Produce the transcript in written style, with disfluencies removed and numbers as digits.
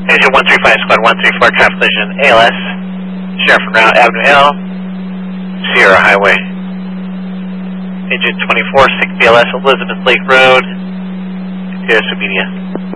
Engine 135 Squad 134, traffic collision, ALS, Sheriff and Route, Avenue L, Sierra Highway. Engine 24, 6 BLS, Elizabeth Lake Road, Terrace Media.